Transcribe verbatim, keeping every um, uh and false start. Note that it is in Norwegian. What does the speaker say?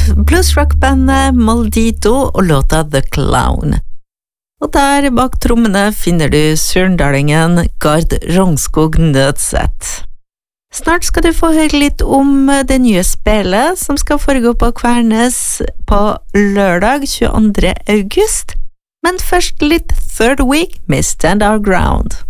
bluesrockbandet Maldito og låta The Clown. Og der bak trommene finner du surndalingen Gard Rongskog Nødseth. Snart skal du få høre litt om det nye spillet som skal foregå på Kvernes på lørdag tjueandre august, men først litt Third Week med Stand Our Ground.